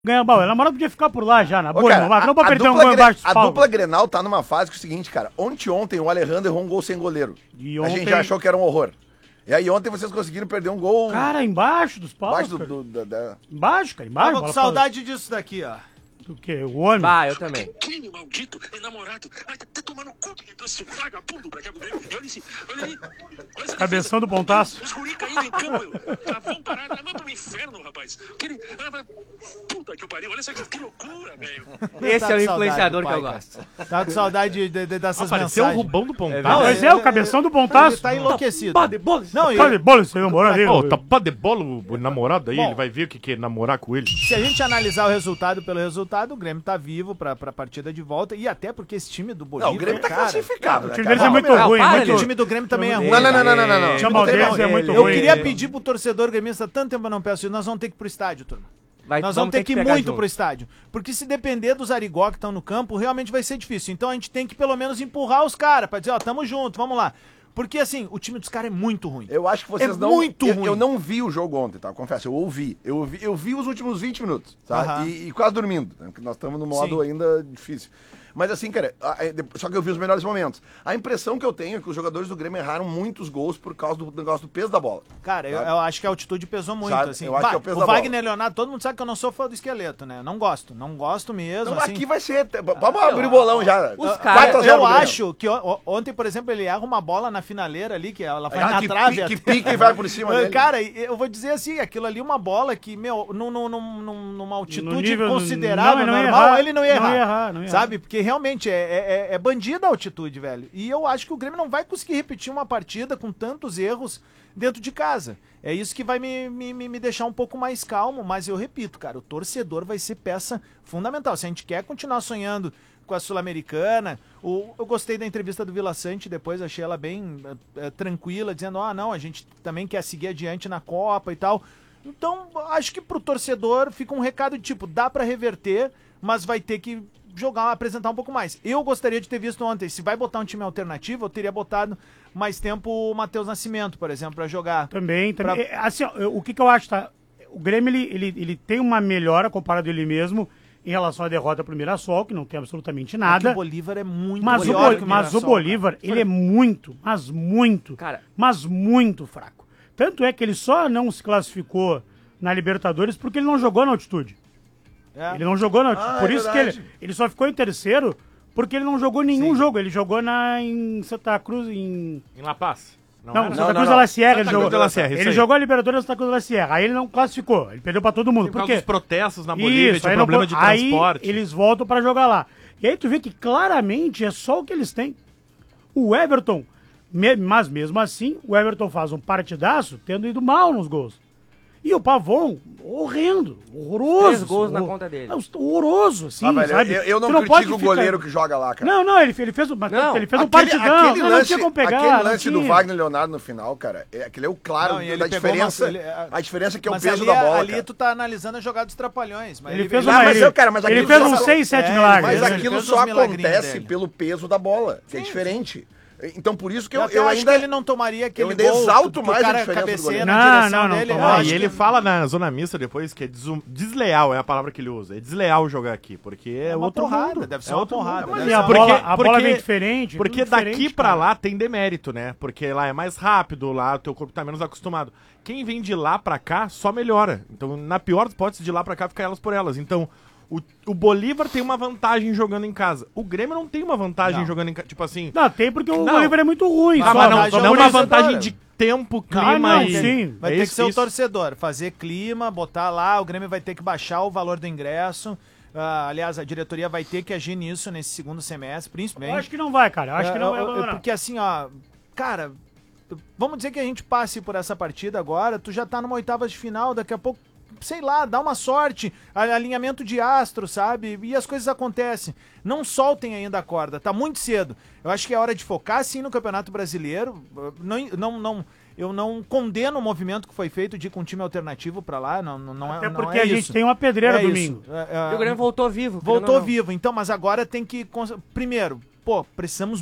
Ganha bola. A namorada podia ficar por lá já, na boa, cara, não pode perder um gol embaixo dos A paus. dupla Grenal tá numa fase que é o seguinte, cara. Ontem o Alejandro errou um gol sem goleiro. E A ontem... gente já achou que era um horror. E aí ontem vocês conseguiram perder um gol... Cara, embaixo dos paus, embaixo Embaixo, cara, embaixo. Tava com saudade disso daqui, ó. O quê? O ônibus? Ah, eu também. Crime maldito, enamorado. Vai ter tomando conta desse vagabundo pra cá. Olha esse, olha aí. Olha essa Cabeção do pontaço. Os guri caindo em campo. Vão parar, vai pro inferno, rapaz. Puta que pariu, olha essa que loucura, velho. Esse é o influenciador que eu gosto. Tá com saudade dessas Apareceu o mensagens. Rubão do Pontaço. Não, mas é o cabeção do pontaço. Ele tá enlouquecido. Pá de bola. Não, Tá de bola esse namorado aí. Ô, tá pá de bola o namorado aí, Bom. ele vai ver o que é namorar com ele. se a gente analisar o resultado pelo resultado, o Grêmio tá vivo pra partida de volta. E até porque esse time do Bolívar, Não, o Grêmio tá cara, classificado. O né, time cara? deles é muito Não, ruim. para, muito... o time do Grêmio também é ruim. Não. Chama o deles é muito Eu ruim. queria pedir pro torcedor gremista, tanto tempo eu não peço isso, nós vamos ter que ir pro estádio, turma. Nós vamos ter que ir pegar muito junto. pro estádio. Porque se depender dos arigó que estão no campo, realmente vai ser difícil. Então a gente tem que pelo menos empurrar os caras pra dizer, ó, tamo junto, vamos lá. Porque assim, o time dos caras é muito ruim. Eu acho que vocês É não... muito eu, ruim. eu não vi o jogo ontem, tá? Confesso, eu ouvi. Eu vi os últimos 20 minutos, tá? Aham. E quase dormindo, né? Porque nós estamos num modo Sim. ainda difícil. Mas assim, cara, só que eu vi os melhores momentos. A impressão que eu tenho é que os jogadores do Grêmio erraram muitos gols por causa do negócio do peso da bola. Cara, eu Sabe? acho que a altitude pesou muito, Sabe? assim. Eu acho que é o peso da Wagner Leonardo, todo mundo sabe que eu não sou fã do esqueleto, né? Não gosto mesmo, Então assim. aqui vai ser... Vamos abrir o bolão já. Os 4 caras- a 0 Eu pro Grêmio. acho que ontem, por exemplo, ele erra uma bola na finaleira ali, que ela vai Ah, na que trave. pique, que pique e vai por cima dele. Cara, eu vou dizer assim, aquilo ali é uma bola que, meu, numa altitude No nível- considerável, não ia normal, errar, ele não ia não errar. ia errar, não ia sabe? Porque realmente é bandida a altitude, velho. E eu acho que o Grêmio não vai conseguir repetir uma partida com tantos erros dentro de casa. É isso que vai me deixar um pouco mais calmo, mas eu repito, cara, o torcedor vai ser peça fundamental. Se a gente quer continuar sonhando com a Sul-Americana, eu gostei da entrevista do Vila Sante depois, achei ela bem tranquila, dizendo, não, a gente também quer seguir adiante na Copa e tal. Então, acho que pro torcedor fica um recado de tipo, dá pra reverter, mas vai ter que apresentar um pouco mais. Eu gostaria de ter visto ontem, se vai botar um time alternativo, eu teria botado mais tempo o Matheus Nascimento, por exemplo, pra jogar. Também. Assim, ó, o que eu acho, tá? O Grêmio, ele tem uma melhora comparado a ele mesmo em relação à derrota pro Mirassol, que não tem absolutamente nada. O Bolívar é muito Mas, melhor que o Mirassol, Bolívar, ele é muito, Cara. mas muito fraco. Tanto é que ele só não se classificou na Libertadores porque ele não jogou na altitude. cara. Ele não jogou na altitude. Por isso verdade. que ele só ficou em terceiro, porque ele não jogou nenhum jogo. Ele jogou em Santa Cruz, Em La Paz. Não, era? Santa Cruz de la Sierra. Ele Santa jogou, Cruz de la Sierra, isso ele aí. jogou a Libertadores na Santa Cruz de la Sierra. Aí ele não classificou. Ele perdeu pra todo mundo. Por Por causa quê? dos protestos na Bolívia, tinha aí problema de transporte. Aí eles voltam pra jogar lá. E aí tu vê que claramente é só o que eles têm. O Everton, mas mesmo assim, o Everton faz um partidaço tendo ido mal nos gols. E o Pavon, horrendo, horroroso. 3 gols na conta dele. Horroroso, assim, Ah, velho, sabe? eu não Tu pode critico o ficar- goleiro que joga lá, cara. Não, ele fez, Não, ele fez um Aquele partidão. Não lance, tinha como pegar. aquele não lance do tinha. Wagner Leonardo no final, cara, aquele é o claro Não, e ele da pegou diferença. uma- A diferença que é o Mas peso ali, da bola, ali cara. tu tá analisando a jogada dos trapalhões. Mas Ele fez Não, uma, mas ele, eu, cara, mas ele aquilo fez só- uns 6, 7 É, milagres. Mas Ele aquilo fez só os milagrinhos acontece dele. pelo peso da bola, que é diferente. Então por isso que Eu, eu acho ainda... que ele não tomaria aquele ainda gol exalto que mais o a cara diferença do cabeceia goleiro. na Não, direção não, dele. não, eu Ah, acho e ele que- fala na zona mista depois que é desleal, é a palavra que ele usa. É desleal jogar aqui, porque é uma outro porrada, mundo. deve ser É uma outro porrada. mundo. deve E ser a uma- bola, porque- vem diferente. Porque tudo daqui diferente, pra cara. lá tem demérito, né? Porque lá é mais rápido, lá o teu corpo tá menos acostumado. Quem vem de lá pra cá só melhora. Então, na pior das hipóteses, de lá pra cá fica elas por elas. Então, o Bolívar tem uma vantagem jogando em casa. O Grêmio não tem uma vantagem Não. jogando em casa. Tipo assim. Não, tem porque o Não. Bolívar é muito ruim. Ah, só, mas vantagem não é é o uma torcedor. vantagem de tempo, clima não, e. sim. Vai é ter isso- que ser o isso. torcedor, fazer clima, botar lá, o Grêmio vai ter que baixar o valor do ingresso. Aliás, a diretoria vai ter que agir nisso nesse segundo semestre, Eu principalmente. acho que não vai, cara. Eu acho que não vai. Não. Porque assim, ó, cara, vamos dizer que a gente passe por essa partida agora, tu já tá numa oitavas de final, daqui a pouco, sei lá, dá uma sorte, alinhamento de astro, sabe? E as coisas acontecem. Não soltem ainda a corda, tá muito cedo. Eu acho que é hora de focar, sim, no Campeonato Brasileiro. Eu não condeno o movimento que foi feito de ir com um time alternativo pra lá, não Até não porque é a gente isso. tem uma pedreira É domingo. isso. E o Grêmio voltou vivo. querendo ou Voltou não. vivo, então, mas agora tem que... Primeiro, pô, precisamos